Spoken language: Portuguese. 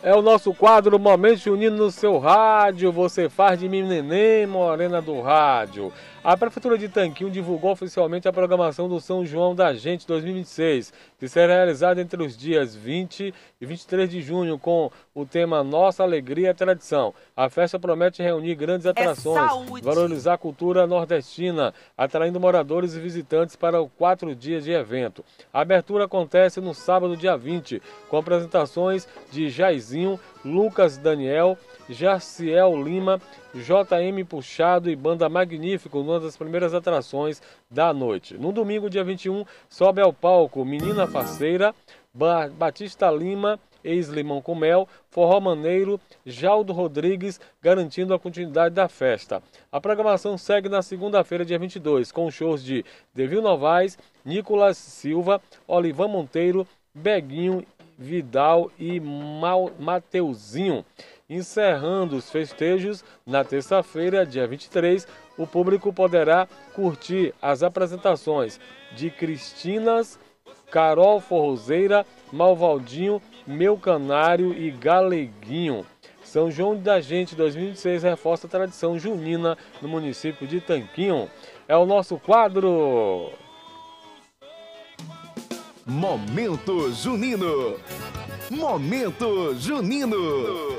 É o nosso quadro Momento Junino no seu rádio. Você faz de mim neném, morena do rádio. A Prefeitura de Tanquinho divulgou oficialmente a programação do São João da Gente 2026, que será realizada entre os dias 20 e 23 de junho, com o tema Nossa Alegria e Tradição. A festa promete reunir grandes atrações, valorizar a cultura nordestina, atraindo moradores e visitantes para os 4 dias de evento. A abertura acontece no sábado, dia 20, com apresentações de Jaizinho, Lucas Daniel, Jaciel Lima, JM Puxado e Banda Magnífico, uma das primeiras atrações da noite. No domingo, dia 21, sobe ao palco Menina Faceira, Batista Lima, ex-Limão com Mel, Forró Maneiro, Jaldo Rodrigues, garantindo a continuidade da festa. A programação segue na segunda-feira, dia 22, com shows de Devil Novaes, Nicolas Silva, Olivan Monteiro, Beguinho, Vidal e Mateuzinho. Encerrando os festejos, na terça-feira, dia 23, o público poderá curtir as apresentações de Cristinas, Carol Forrozeira, Malvaldinho, Meu Canário e Galeguinho. São João da Gente 2026 reforça a tradição junina no município de Tanquinho. É o nosso quadro Momento Junino. Momento Junino.